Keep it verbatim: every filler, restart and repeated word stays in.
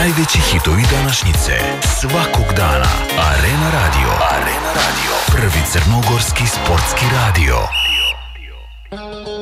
Najveći hitovi današnjice svakog dana. Arena Radio. Arena Radio. Prvi crnogorski sportski radio.